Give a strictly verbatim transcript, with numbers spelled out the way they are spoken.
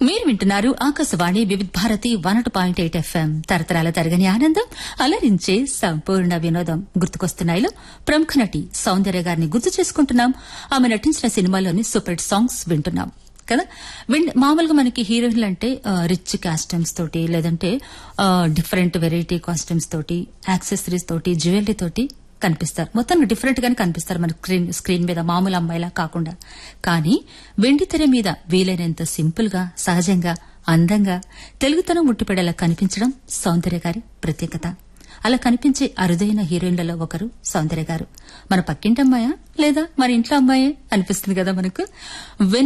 మీరు వింటున్నారు ఆకాశవాణి వివిధ Bharati one point eight FM తరతరాల తరగని ఆనందం అలరించే సంపూర్ణ వినోదం. గుర్తుకొస్తున్నాయిలో ప్రముఖ నటి సౌందర్య గారిని గుర్తు చేసుకుంటున్నాం. ఆమె నటించిన సినిమాల్లోని సూపర్ హిట్ సాంగ్స్ వింటున్నాం కదా. మామూలుగా మనకి హీరోయిన్లు అంటే రిచ్ కాస్ట్యూమ్స్ తోటి, లేదంటే డిఫరెంట్ వెరైటీ కాస్ట్యూమ్స్ తోటి, యాక్సెసరీస్ తోటి, జ్యువెలరీ తోటి కనిపిస్తారు. మొత్తానికి డిఫరెంట్ గానే కనిపిస్తారు మన స్క్రీన్ స్క్రీన్ మీద మామూలు అమ్మాయిలా కాకుండా. కానీ వెండి తెర మీద వీలైనంత సింపుల్ గా, సహజంగా, అందంగా, తెలుగుతనం ఉట్టిపడేలా కనిపించడం సౌందర్య గారి ప్రత్యేకత. అలా కనిపించే అరుదైన హీరోయిన్లలో ఒకరు సౌందర్య గారు. మన పక్కింటి అమ్మాయా లేదా మన ఇంట్లో అమ్మాయే అనిపిస్తుంది కదా మనకు.